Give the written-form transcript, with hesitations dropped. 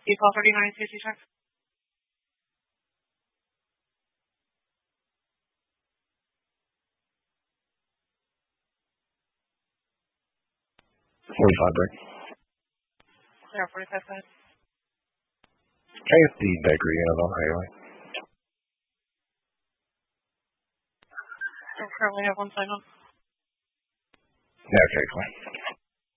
You call 3966. 45 break. Clear 45 5. Can I get the bakery unit on highway? Don't currently have one sign on. Yeah, okay, fine.